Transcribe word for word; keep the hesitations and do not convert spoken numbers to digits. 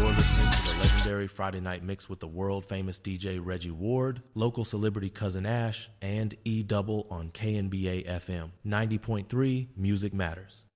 You're listening to the legendary Friday Night Mix with the world-famous D J Reggie Ward, local celebrity Cousin Ash, and E-Double on K N B A F M. ninety point three Music Matters.